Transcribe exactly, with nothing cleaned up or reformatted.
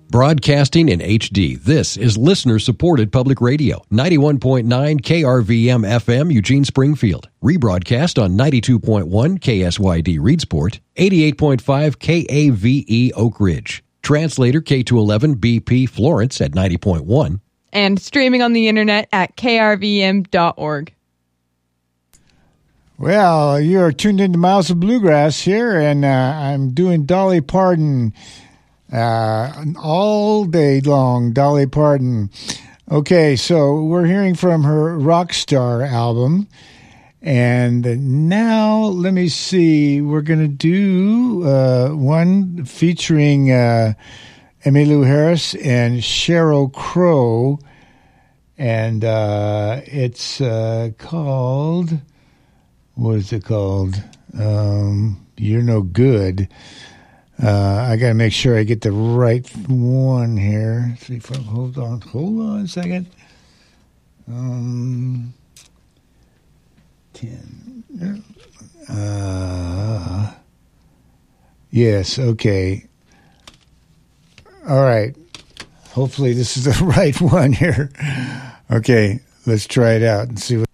Broadcasting in H D, this is listener-supported public radio, ninety-one point nine K R V M F M, Eugene, Springfield. Rebroadcast on ninety-two point one K S Y D, Reedsport, eighty-eight point five K A V E, Oak Ridge. Translator K two eleven B P, Florence at ninety point one. And streaming on the internet at K R V M dot org. Well, you're tuned into Miles of Bluegrass here, and uh, I'm doing Dolly Parton uh, all day long. Dolly Parton. Okay, so we're hearing from her Rockstar album, and now let me see. We're going to do uh, one featuring uh, Emmylou Harris and Sheryl Crow, and uh, it's uh, called... What is it called? Um, You're No Good. Uh, I got to make sure I get the right one here. See if I, hold on, hold on a second. Um, ten. Uh, yes. Okay. All right. Hopefully this is the right one here. Okay, let's try it out and see what.